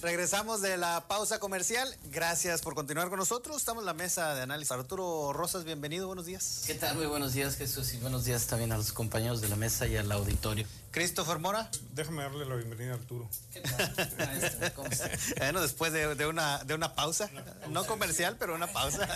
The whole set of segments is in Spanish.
Regresamos de la pausa comercial. Gracias por continuar con nosotros. Estamos en la mesa de análisis. Arturo Rosas, bienvenido, buenos días. ¿Qué tal? Muy buenos días, Jesús, y buenos días también a los compañeros de la mesa y al auditorio. Christopher Mora. Déjame darle la bienvenida a Arturo. ¿Qué tal, maestro? ¿Cómo está? Bueno, después de una pausa, no comercial, pero una pausa.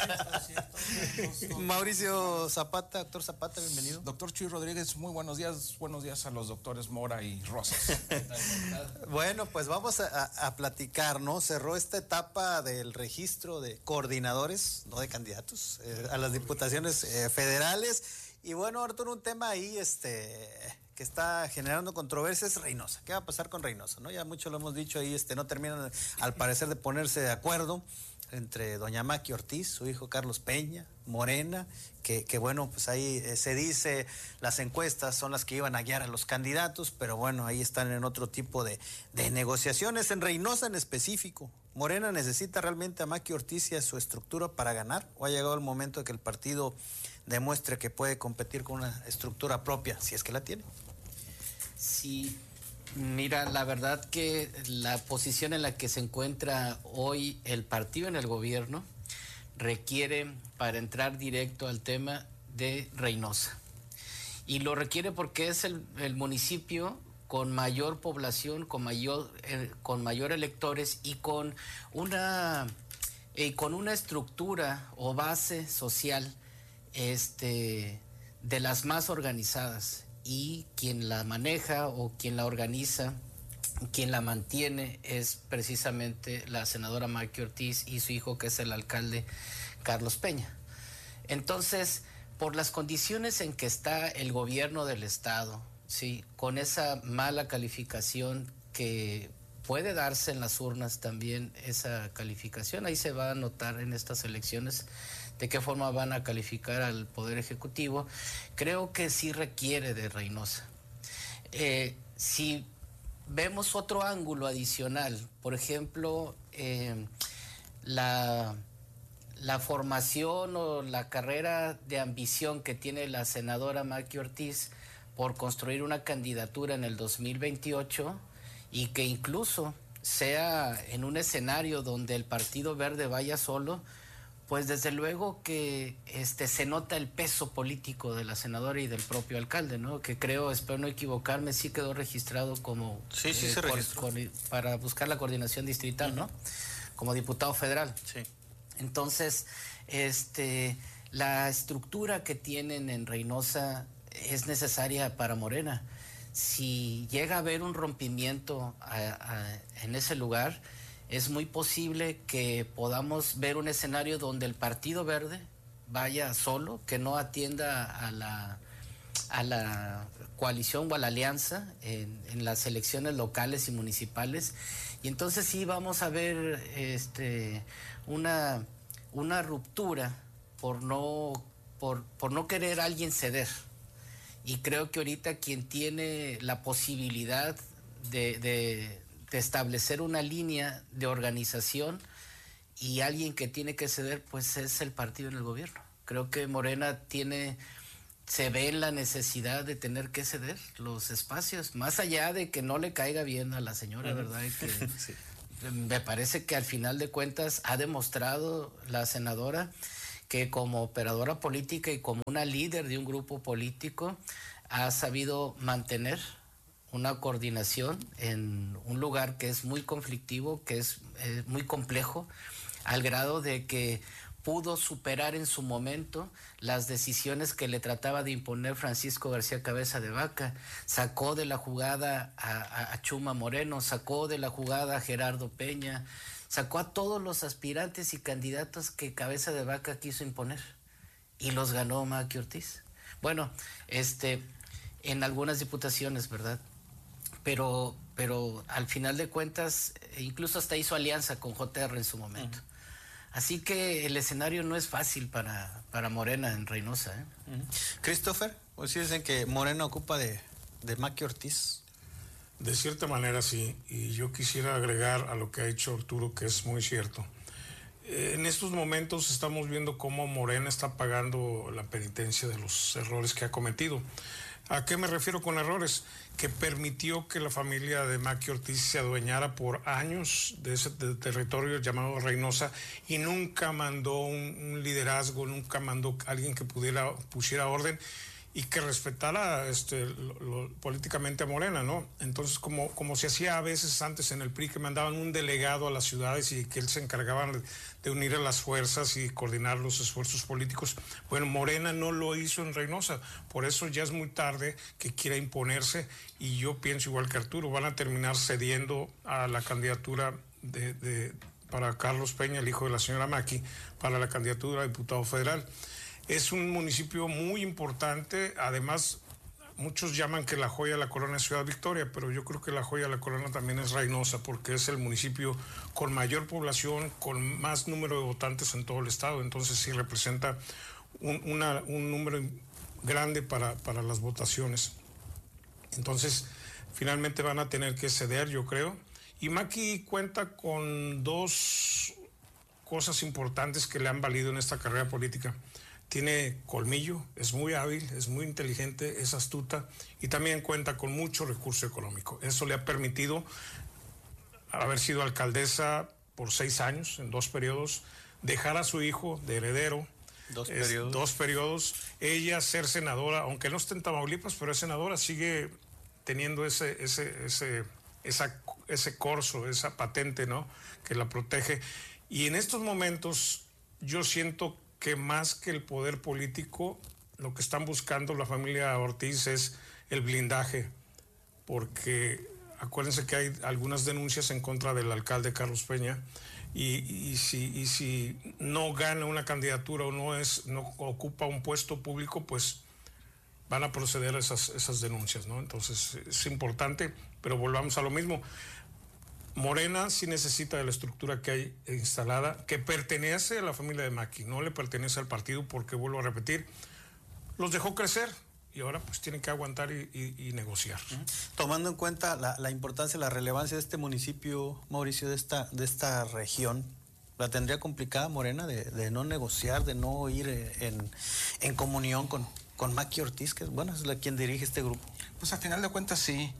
Mauricio Zapata, doctor Zapata, bienvenido. Doctor Chuy Rodríguez, muy buenos días a los doctores Mora y Rosas. Bueno, pues vamos a platicar, ¿no? Cerró esta etapa del registro de coordinadores, no de candidatos, a las diputaciones federales. Y bueno, Arturo, un tema ahí que está generando controversias es Reynosa. ¿Qué va a pasar con Reynosa, no? Ya mucho lo hemos dicho ahí, no terminan al parecer de ponerse de acuerdo entre doña Maqui Ortiz, su hijo Carlos Peña, Morena, que bueno, pues ahí se dice, las encuestas son las que iban a guiar a los candidatos, pero bueno, ahí están en otro tipo de negociaciones. En Reynosa en específico, ¿Morena necesita realmente a Maqui Ortiz y a su estructura para ganar? ¿O ha llegado el momento de que el partido demuestre que puede competir con una estructura propia, si es que la tiene? Sí, mira, la verdad que la posición en la que se encuentra hoy el partido en el gobierno requiere, para entrar directo al tema, de Reynosa. Y lo requiere porque es el municipio con mayor población, con mayor electores y con una estructura o base social de las más organizadas. Y quien la maneja o quien la organiza, quien la mantiene, es precisamente la senadora Maqui Ortiz y su hijo, que es el alcalde Carlos Peña. Entonces, por las condiciones en que está el gobierno del estado, sí, con esa mala calificación que puede darse en las urnas también, esa calificación, ahí se va a notar en estas elecciones de qué forma van a calificar al Poder Ejecutivo. Creo que sí requiere de Reynosa. Si vemos otro ángulo adicional, por ejemplo, la formación o la carrera de ambición que tiene la senadora Maqui Ortiz por construir una candidatura en el 2028 y que incluso sea en un escenario donde el Partido Verde vaya solo, pues desde luego que se nota el peso político de la senadora y del propio alcalde, ¿no? Que creo, espero no equivocarme, sí quedó registrado como... Sí, se registró. Para buscar la coordinación distrital, ¿no? Como diputado federal. Sí. Entonces, la estructura que tienen en Reynosa es necesaria para Morena. Si llega a haber un rompimiento en ese lugar, es muy posible que podamos ver un escenario donde el Partido Verde vaya solo, que no atienda a la coalición o a la alianza en las elecciones locales y municipales, y entonces sí vamos a ver una ruptura por no querer a alguien ceder. Y creo que ahorita quien tiene la posibilidad de establecer una línea de organización y alguien que tiene que ceder, pues es el partido en el gobierno. Creo que Morena se ve en la necesidad de tener que ceder los espacios, más allá de que no le caiga bien a la señora, ¿verdad? Y que sí. Me parece que al final de cuentas ha demostrado la senadora que como operadora política y como una líder de un grupo político ha sabido mantener una coordinación en un lugar que es muy conflictivo, que es muy complejo, al grado de que pudo superar en su momento las decisiones que le trataba de imponer Francisco García Cabeza de Vaca. Sacó de la jugada a Chuma Moreno, sacó de la jugada a Gerardo Peña, sacó a todos los aspirantes y candidatos que Cabeza de Vaca quiso imponer y los ganó Maqui Ortiz. Bueno, en algunas diputaciones, ¿verdad? Pero al final de cuentas, incluso hasta hizo alianza con JR en su momento. Así que el escenario no es fácil para Morena en Reynosa, ¿eh? Christopher, pues sí dicen que Morena ocupa de Maqui Ortiz. De cierta manera sí, y yo quisiera agregar a lo que ha dicho Arturo, que es muy cierto. En estos momentos estamos viendo cómo Morena está pagando la penitencia de los errores que ha cometido. ¿A qué me refiero con errores? Que permitió que la familia de Maqui Ortiz se adueñara por años de ese territorio llamado Reynosa y nunca mandó un liderazgo, nunca mandó alguien que pusiera orden y que respetara políticamente a Morena, ¿no? Entonces, como se hacía a veces antes en el PRI, que mandaban un delegado a las ciudades y que él se encargaba de unir a las fuerzas y coordinar los esfuerzos políticos. Bueno, Morena no lo hizo en Reynosa, por eso ya es muy tarde que quiera imponerse, y yo pienso igual que Arturo, van a terminar cediendo a la candidatura para Carlos Peña, el hijo de la señora Maqui, para la candidatura a diputado federal. Es un municipio muy importante, además muchos llaman que la joya de la corona es Ciudad Victoria, pero yo creo que la joya de la corona también es Reynosa, porque es el municipio con mayor población, con más número de votantes en todo el estado, entonces sí representa un número grande para las votaciones. Entonces, finalmente van a tener que ceder, yo creo, y Maqui cuenta con dos cosas importantes que le han valido en esta carrera política. Tiene colmillo, es muy hábil, es muy inteligente, es astuta y también cuenta con mucho recurso económico. Eso le ha permitido haber sido alcaldesa por 6 años, en 2 periodos, dejar a su hijo de heredero, 2 periodos, ella ser senadora, aunque no esté en Tamaulipas, pero es senadora, sigue teniendo ese corso, esa patente, ¿no?, que la protege. Y en estos momentos yo siento que más que el poder político, lo que están buscando la familia Ortiz es el blindaje, porque acuérdense que hay algunas denuncias en contra del alcalde Carlos Peña, y si no gana una candidatura o no ocupa un puesto público, pues van a proceder a esas denuncias, ¿no? Entonces es importante, pero volvamos a lo mismo. Morena sí necesita de la estructura que hay instalada, que pertenece a la familia de Maqui, no le pertenece al partido, porque, vuelvo a repetir, los dejó crecer y ahora pues tienen que aguantar y negociar. Tomando en cuenta la importancia, la relevancia de este municipio, Mauricio, de esta región, ¿la tendría complicada Morena de no negociar, de no ir en comunión con Maqui Ortiz, que es quien dirige este grupo? Pues al final de cuentas sí.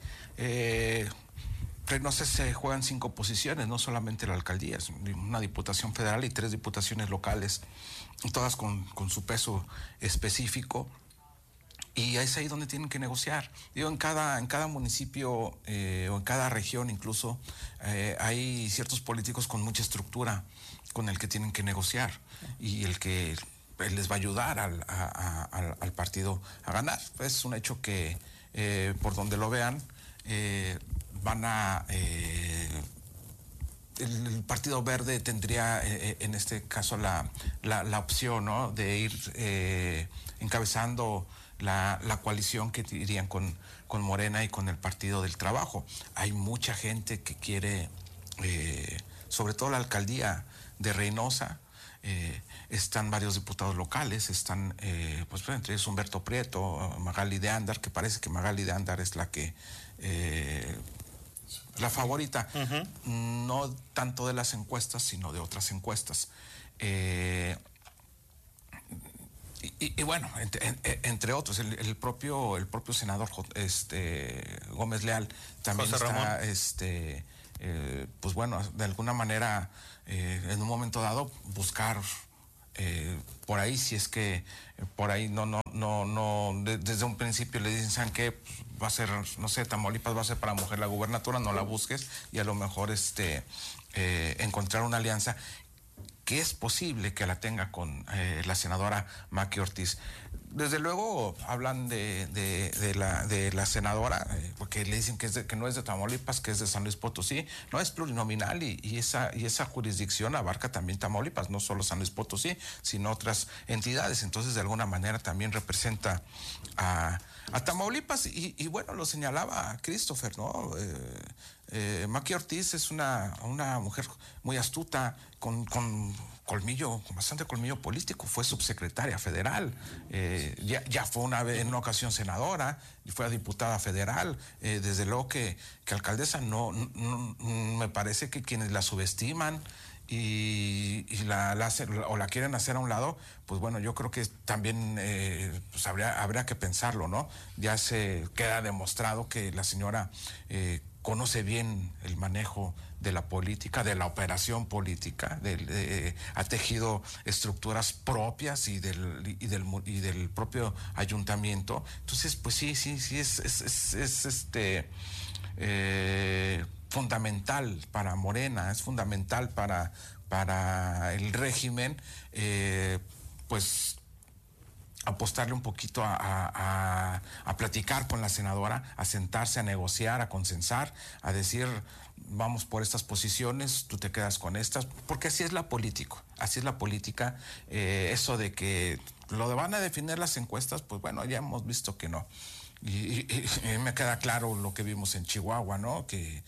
Reynosa se juegan 5 posiciones, no solamente la alcaldía, es una diputación federal y 3 diputaciones locales, todas con su peso específico, y es ahí donde tienen que negociar. Digo, en cada municipio o en cada región incluso hay ciertos políticos con mucha estructura con el que tienen que negociar y el que les va a ayudar al partido a ganar. Es un hecho que por donde lo vean, el Partido Verde tendría en este caso la opción, ¿no?, de ir encabezando la coalición que irían con Morena y con el Partido del Trabajo. Hay mucha gente que quiere, sobre todo la alcaldía de Reynosa. Están varios diputados locales, están pues entre ellos Humberto Prieto, Magali de Andar, que parece que Magali de Andar es la favorita, no tanto de las encuestas, sino de otras encuestas. Y bueno, entre otros, el propio senador Gómez Leal también está, pues bueno, de alguna manera, en un momento dado, buscar por ahí, si es que por ahí desde un principio le dicen, ¿saben qué? Va a ser, no sé, Tamaulipas va a ser para mujer la gubernatura, no la busques, y a lo mejor encontrar una alianza que es posible que la tenga con la senadora Maqui Ortiz. Desde luego hablan de la senadora, porque le dicen que no es de Tamaulipas, que es de San Luis Potosí. No, es plurinominal y esa jurisdicción abarca también Tamaulipas, no solo San Luis Potosí, sino otras entidades. Entonces, de alguna manera también representa a Tamaulipas, y bueno, lo señalaba Christopher, ¿no? Maqui Ortiz es una mujer muy astuta, con colmillo, con bastante colmillo político. Fue subsecretaria federal, ya fue en una ocasión senadora y fue diputada federal. Desde luego que alcaldesa, no me parece que quienes la subestiman y la quieren hacer a un lado, pues bueno, yo creo que también pues habría que pensarlo, ¿no? Ya se queda demostrado que la señora conoce bien el manejo de la política, de la operación política, ha tejido estructuras propias y del propio ayuntamiento. Entonces, pues sí, es fundamental para Morena, es fundamental para el régimen, pues apostarle un poquito a platicar con la senadora, a sentarse, a negociar, a consensar, a decir, vamos por estas posiciones, tú te quedas con estas, porque así es la política, eso de que lo van a definir las encuestas, pues bueno, ya hemos visto que no. Y me queda claro lo que vimos en Chihuahua, ¿no? Que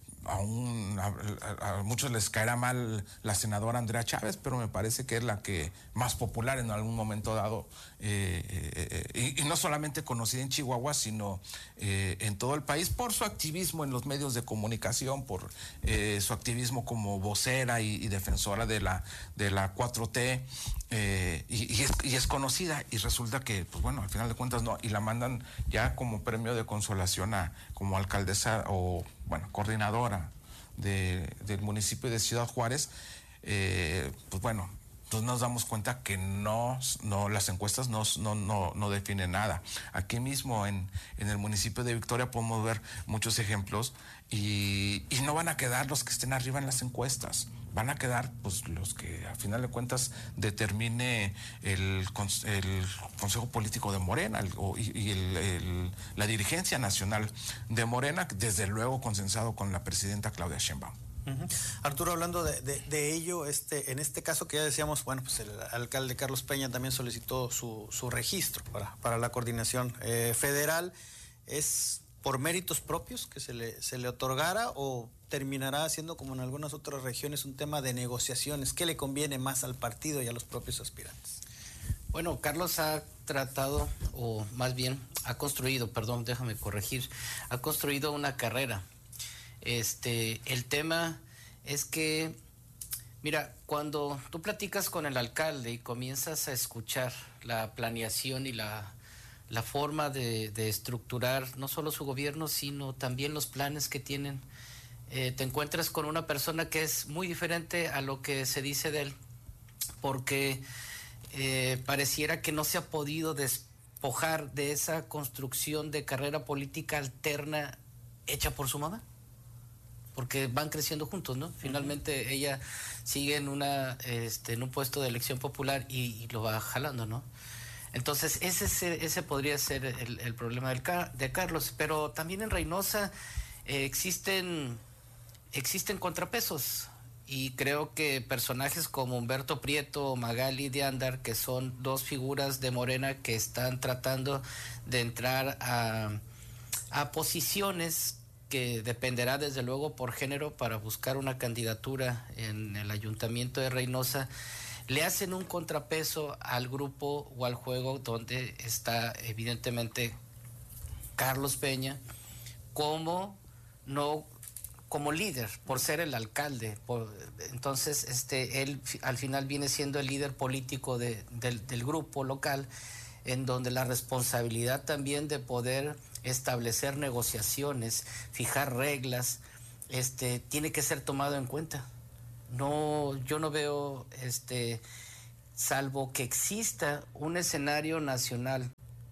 a muchos les caerá mal la senadora Andrea Chávez, pero me parece que es la que más popular en algún momento dado, y no solamente conocida en Chihuahua, sino en todo el país por su activismo en los medios de comunicación, por su activismo como vocera y defensora de la 4T, y es conocida, y resulta que, pues bueno, al final de cuentas no, y la mandan ya como premio de consolación como alcaldesa o, bueno, coordinadora del municipio de Ciudad Juárez. Pues bueno, entonces nos damos cuenta que no las encuestas no definen nada. Aquí mismo en el municipio de Victoria podemos ver muchos ejemplos, y no van a quedar los que estén arriba en las encuestas, van a quedar pues los que a final de cuentas determine el Consejo Político de Morena la dirigencia nacional de Morena, desde luego consensado con la presidenta Claudia Sheinbaum. Uh-huh. Arturo, hablando de ello, en este caso que ya decíamos, bueno, pues el alcalde Carlos Peña también solicitó su registro para la coordinación federal. ¿Es por méritos propios que se le otorgara, o terminará siendo, como en algunas otras regiones, un tema de negociaciones? ¿Qué le conviene más al partido y a los propios aspirantes? Bueno, Carlos ha tratado, o más bien ha construido una carrera. El tema es que, mira, cuando tú platicas con el alcalde y comienzas a escuchar la planeación y la forma de estructurar no solo su gobierno, sino también los planes que tienen, te encuentras con una persona que es muy diferente a lo que se dice de él, porque pareciera que no se ha podido despojar de esa construcción de carrera política alterna hecha por su mamá, porque van creciendo juntos, ¿no? Finalmente ella sigue en un puesto de elección popular y lo va jalando, ¿no? Entonces ese podría ser el problema de Carlos, pero también en Reynosa existen contrapesos, y creo que personajes como Humberto Prieto o Magali de Andar, que son dos figuras de Morena que están tratando de entrar a posiciones que dependerá desde luego por género para buscar una candidatura en el ayuntamiento de Reynosa, le hacen un contrapeso al grupo o al juego donde está evidentemente Carlos Peña como líder, por ser el alcalde. Entonces él al final viene siendo el líder político del grupo local, en donde la responsabilidad también de poder establecer negociaciones, fijar reglas, tiene que ser tomado en cuenta. Yo no veo, salvo que exista un escenario nacional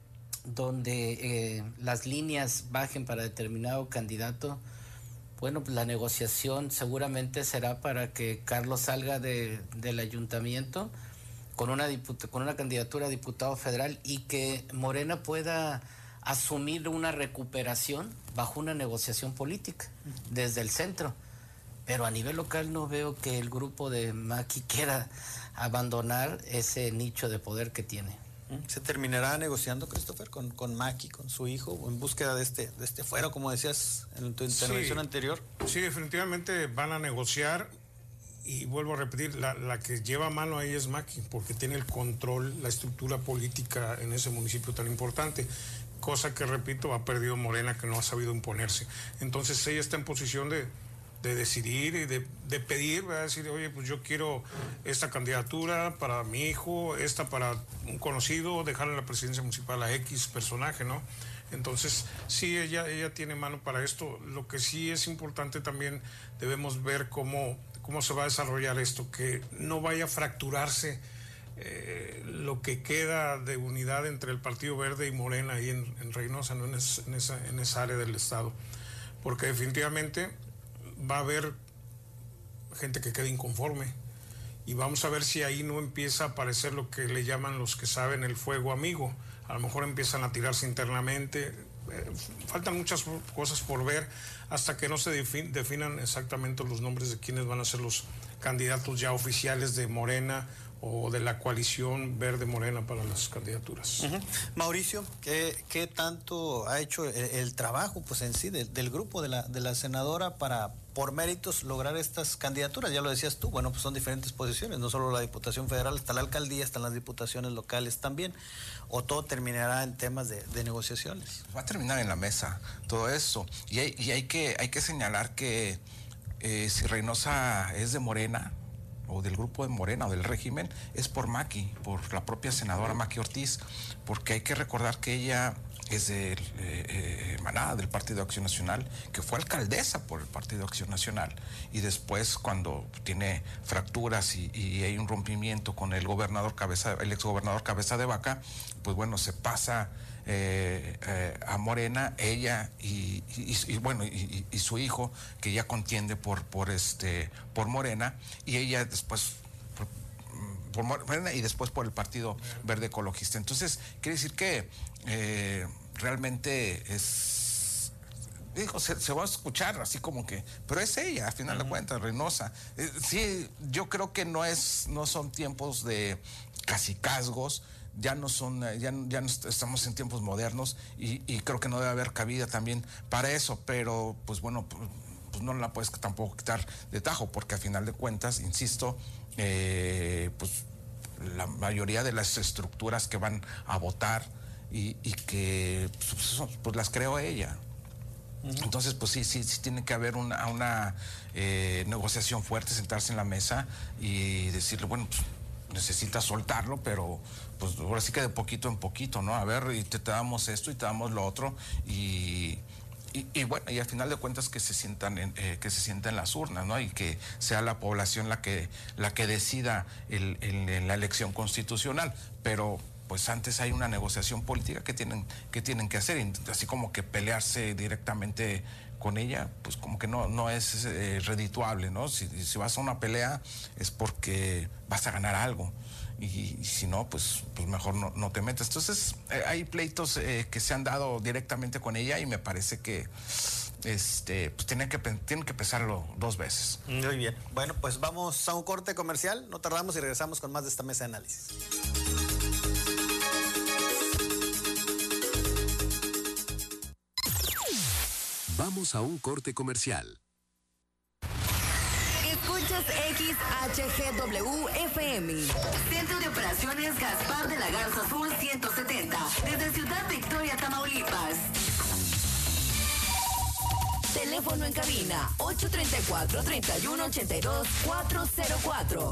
donde las líneas bajen para determinado candidato, bueno, pues la negociación seguramente será para que Carlos salga del ayuntamiento con una candidatura a diputado federal, y que Morena pueda asumir una recuperación bajo una negociación política desde el centro. Pero a nivel local no veo que el grupo de Maqui quiera abandonar ese nicho de poder que tiene. ¿Se terminará negociando, Christopher, con Maki, con su hijo, en búsqueda de este fuero, como decías en tu intervención anterior? Sí, definitivamente van a negociar, y vuelvo a repetir, la que lleva mano ahí es Maki, porque tiene el control, la estructura política en ese municipio tan importante, cosa que, repito, ha perdido Morena, que no ha sabido imponerse. Entonces ella está en posición de decidir y de pedir, va a decir, oye, pues yo quiero esta candidatura para mi hijo, esta para un conocido, dejarle la presidencia municipal a X personaje, ¿no? Entonces, sí, ella tiene mano para esto. Lo que sí es importante también, debemos ver cómo se va a desarrollar esto, que no vaya a fracturarse lo que queda de unidad entre el Partido Verde y Morena ahí en Reynosa, ¿no? en esa área del estado, porque definitivamente va a haber gente que quede inconforme, y vamos a ver si ahí no empieza a aparecer lo que le llaman los que saben el fuego amigo. A lo mejor empiezan a tirarse internamente. Faltan muchas cosas por ver hasta que no se definan exactamente los nombres de quienes van a ser los candidatos ya oficiales de Morena o de la coalición Verde-Morena para las candidaturas. Mauricio, ¿qué tanto ha hecho el trabajo, pues, en sí del grupo de la senadora para, por méritos, lograr estas candidaturas? Ya lo decías tú, bueno, pues son diferentes posiciones, no solo la Diputación Federal, está la alcaldía, están las diputaciones locales también, o todo terminará en temas de negociaciones. Va a terminar en la mesa todo eso, y hay que señalar que si Reynosa es de Morena, o del grupo de Morena o del régimen, es por Maki, por la propia senadora Maki Ortiz, porque hay que recordar que ella es emanada del Partido Acción Nacional, que fue alcaldesa por el Partido Acción Nacional, y después, cuando tiene fracturas y hay un rompimiento con el exgobernador Cabeza de Vaca, pues bueno, se pasa a Morena, ella y su hijo, que ya contiende por Morena, y ella después por Morena y después por el Partido Verde Ecologista. Entonces, quiere decir que realmente es, se va a escuchar así como que, pero es ella, a final de cuentas, Reynosa. Sí, yo creo que no son tiempos de cacicazgos. Ya no estamos en tiempos modernos, y creo que no debe haber cabida también para eso, pero pues bueno, pues no la puedes tampoco quitar de tajo, porque a final de cuentas, insisto, pues la mayoría de las estructuras que van a votar y que pues las creó ella. Entonces, pues sí tiene que haber una negociación fuerte, sentarse en la mesa y decirle, bueno, pues necesitas soltarlo, pero pues ahora sí que de poquito en poquito, ¿no? A ver, y te damos esto y te damos lo otro, y bueno, y al final de cuentas que se sientan en las urnas, ¿no? Y que sea la población la que decida en la elección constitucional, pero pues antes hay una negociación política que tienen que hacer, y así como que pelearse directamente con ella, pues como que no es redituable, ¿no? Si vas a una pelea es porque vas a ganar algo, y si no, pues mejor no te metas. Entonces hay pleitos que se han dado directamente con ella, y me parece que pues tienen que pensarlo dos veces. Muy bien. Bueno, pues vamos a un corte comercial, no tardamos y regresamos con más de esta mesa de análisis. Vamos a un corte comercial. Escuchas XHGW-FM. Centro de Operaciones Gaspar de la Garza Azul 170. Desde Ciudad Victoria, Tamaulipas. Teléfono en cabina 834-3182-404.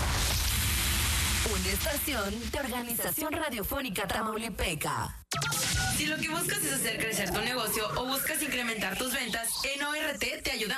Una estación de Organización Radiofónica Tamaulipeca. Si lo que buscas es hacer crecer tu negocio o buscas incrementar tus ventas, en ORT te ayudamos.